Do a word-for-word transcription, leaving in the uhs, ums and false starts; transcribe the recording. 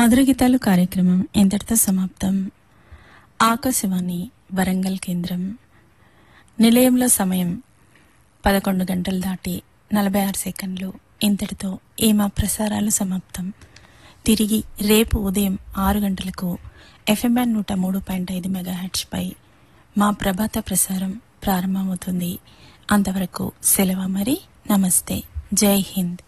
మధుర గీతాలు కార్యక్రమం ఇంతటితో సమాప్తం. ఆకాశవాణి వరంగల్ కేంద్రం. నిలయంలో సమయం పదకొండు గంటలు దాటి నలభై ఆరు సెకండ్లు. ఇంతటితో ఈ మా ప్రసారాలు సమాప్తం. తిరిగి రేపు ఉదయం ఆరు గంటలకు ఎఫ్ఎంఎన్ నూట మూడు పాయింట్ ఐదు మెగాహెర్ట్జ్ పై మా ప్రభాత ప్రసారం ప్రారంభమవుతుంది. అంతవరకు సెలవు మరి. నమస్తే. జై హింద్.